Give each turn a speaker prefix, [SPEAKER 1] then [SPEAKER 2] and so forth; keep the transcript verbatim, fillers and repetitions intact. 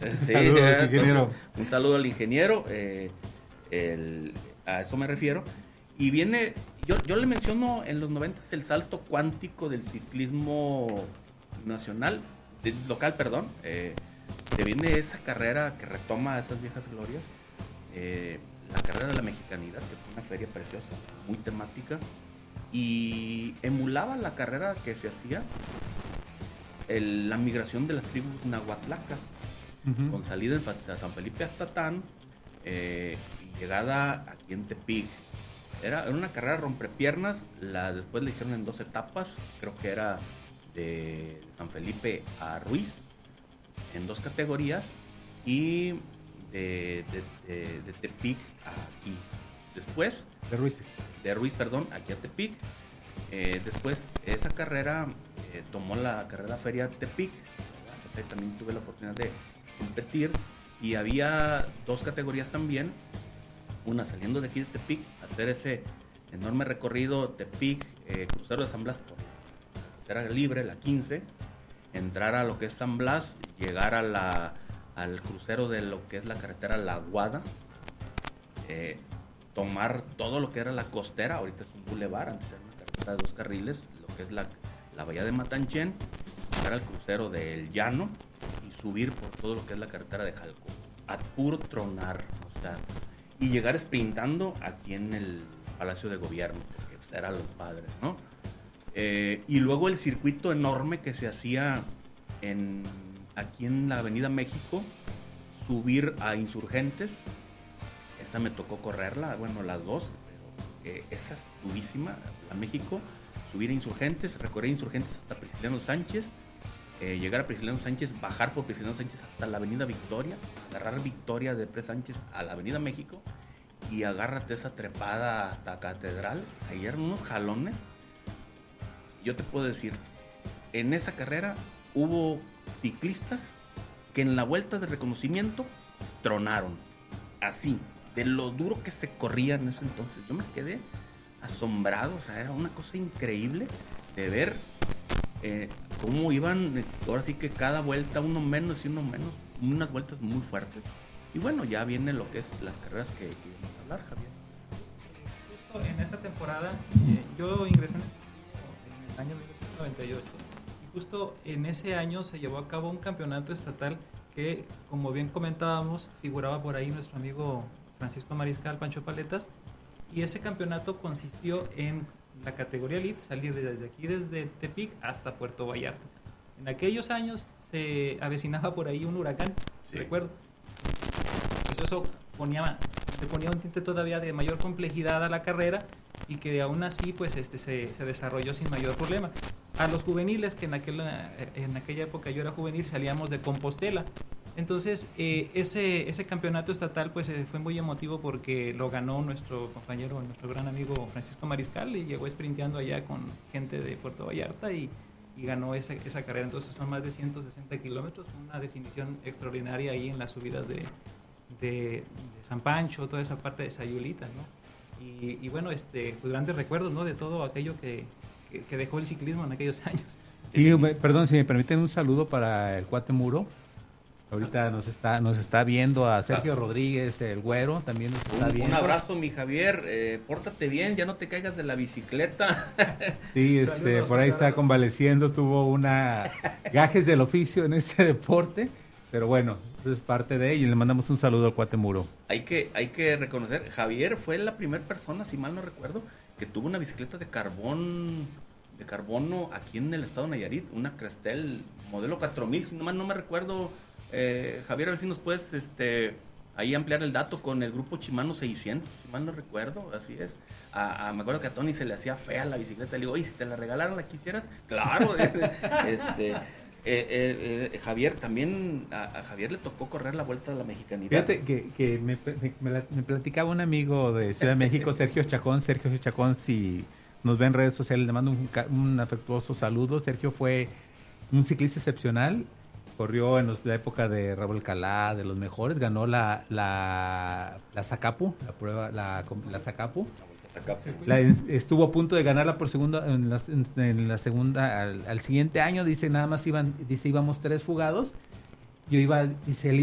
[SPEAKER 1] Sí,
[SPEAKER 2] Saludos, ingeniero.
[SPEAKER 1] Un saludo al ingeniero, eh, el, a eso me refiero. Y viene, yo, yo le menciono en los noventas el salto cuántico del ciclismo nacional, de, local, perdón, eh, que viene esa carrera que retoma esas viejas glorias, eh, la carrera de la mexicanidad, que fue una feria preciosa, muy temática, y emulaba la carrera que se hacía, el, la migración de las tribus nahuatlacas, uh-huh. con salida en San Felipe Aztatán, eh, y llegada aquí en Tepic. Era, era una carrera rompepiernas, la, después la hicieron en dos etapas, creo que era de San Felipe a Ruiz, en dos categorías, y de, de, de, de Tepic a aquí. Después...
[SPEAKER 2] De Ruiz.
[SPEAKER 1] De Ruiz, perdón, aquí a Tepic. Eh, después, esa carrera eh, tomó la carrera feria Tepic, ¿verdad? O sea, también tuve la oportunidad de competir, y había dos categorías también, una saliendo de aquí de Tepic, hacer ese enorme recorrido Tepic, eh, crucero de San Blas por la carretera libre, la quince, entrar a lo que es San Blas, llegar a la, al crucero de lo que es la carretera La Guada, eh, tomar todo lo que era la costera, ahorita es un bulevar, antes era una carretera de dos carriles, lo que es la, la bahía de Matanchen, llegar al crucero del Llano y subir por todo lo que es la carretera de Jalco, a puro tronar, o sea, y llegar sprintando aquí en el Palacio de Gobierno, que pues, era lo padre, ¿no? Eh, y luego el circuito enorme que se hacía en, aquí en la Avenida México, subir a Insurgentes, esa me tocó correrla, bueno, las dos, pero eh, esa es durísima, a México, subir a Insurgentes, recorrer Insurgentes hasta Prisciliano Sánchez, eh, llegar a Prisciliano Sánchez, bajar por Prisciliano Sánchez hasta la Avenida Victoria, agarrar Victoria de Pres Sánchez a la Avenida México, y agárrate esa trepada hasta Catedral, ahí eran unos jalones. Yo te puedo decir, en esa carrera hubo ciclistas que en la vuelta de reconocimiento tronaron, así, de lo duro que se corría en ese entonces. Yo me quedé asombrado, o sea, era una cosa increíble de ver eh, cómo iban, ahora sí que cada vuelta uno menos y uno menos, unas vueltas muy fuertes. Y bueno, ya viene lo que es las carreras que, que íbamos a hablar, Javier.
[SPEAKER 3] Justo en esa temporada, eh, yo ingresé en el año mil novecientos noventa y ocho, y justo en ese año se llevó a cabo un campeonato estatal que, como bien comentábamos, figuraba por ahí nuestro amigo Francisco Mariscal, Pancho Paletas, y ese campeonato consistió en la categoría Elite, salir desde aquí, desde Tepic hasta Puerto Vallarta. En aquellos años se avecinaba por ahí un huracán, sí. recuerdo. Pues eso ponía, le ponía un tinte todavía de mayor complejidad a la carrera, y que aún así pues este se, se desarrolló sin mayor problema. A los juveniles, que en, aquel, en aquella época yo era juvenil, salíamos de Compostela. Entonces eh, ese, ese campeonato estatal pues eh, fue muy emotivo porque lo ganó nuestro compañero, nuestro gran amigo Francisco Mariscal, y llegó sprinteando allá con gente de Puerto Vallarta y, y ganó esa, esa carrera. Entonces son más de ciento sesenta kilómetros, una definición extraordinaria ahí en las subidas de, de, de San Pancho, toda esa parte de Sayulita, ¿no? Y, y bueno, este, pues grandes recuerdos, ¿no? De todo aquello que, que, que dejó el ciclismo en aquellos años.
[SPEAKER 2] Sí, me, perdón, si me permiten un saludo para el cuate Muro. Ahorita nos está nos está viendo a Sergio ah. Rodríguez, el güero, también nos está
[SPEAKER 1] un,
[SPEAKER 2] viendo.
[SPEAKER 1] Un abrazo, mi Javier, eh, pórtate bien, ya no te caigas de la bicicleta.
[SPEAKER 2] Sí, este, Saludos, por ahí está convaleciendo, tuvo una gajes del oficio en este deporte, pero bueno, eso es parte de ello, y le mandamos un saludo al cuate Muro.
[SPEAKER 1] Hay que, hay que reconocer, Javier fue la primera persona, si mal no recuerdo, que tuvo una bicicleta de carbón, de carbono aquí en el estado de Nayarit, una Crestel modelo cuatro mil, si no mal no me recuerdo. Eh, Javier, a ver si nos puedes este, ahí ampliar el dato con el grupo Shimano seiscientos, si mal no recuerdo, así es. A, a, me acuerdo que a Tony se le hacía fea la bicicleta, le digo, oye, si te la regalaran, ¿la quisieras? Claro. este, eh, eh, eh, Javier, también a, a Javier le tocó correr la Vuelta de la Mexicanidad.
[SPEAKER 2] Fíjate que, que me, me, me platicaba un amigo de Ciudad de México, Sergio Chacón. Sergio Chacón, si nos ve en redes sociales, le mando un, un afectuoso saludo. Sergio fue un ciclista excepcional. Corrió en los, la época de Raúl Alcalá, de los mejores, ganó la la la Zacapu, la prueba la la Zacapu. La, estuvo a punto de ganarla por segunda en la, en la segunda al, al siguiente año, dice, nada más iban dice íbamos tres fugados. Yo iba dice él